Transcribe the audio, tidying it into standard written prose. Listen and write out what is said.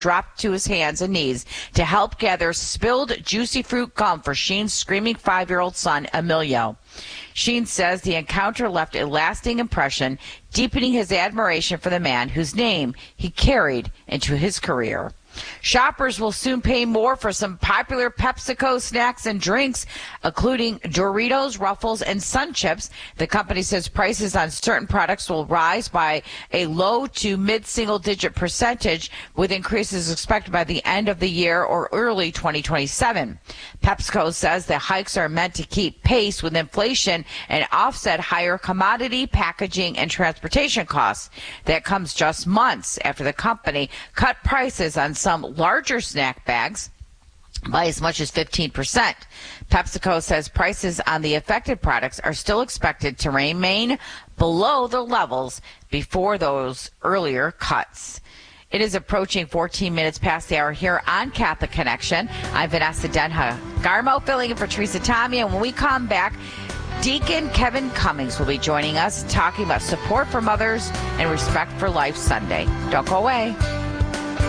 dropped to his hands and knees to help gather spilled juicy fruit gum for Sheen's screaming 5-year-old son, Emilio. Sheen says the encounter left a lasting impression, deepening his admiration for the man whose name he carried into his career. Shoppers will soon pay more for some popular PepsiCo snacks and drinks, including Doritos, Ruffles, and Sun Chips. The company says prices on certain products will rise by a low to mid-single-digit percentage, with increases expected by the end of the year or early 2027. PepsiCo says the hikes are meant to keep pace with inflation and offset higher commodity, packaging, and transportation costs. That comes just months after the company cut prices on some larger snack bags by as much as 15%. PepsiCo says prices on the affected products are still expected to remain below the levels before those earlier cuts. It is approaching 14 minutes past the hour here on Catholic Connection. I'm Vanessa Denha Garmo, filling in for Teresa Tommy, and when we come back, Deacon Kevin Cummings will be joining us talking about support for mothers and Respect for Life Sunday. Don't go away.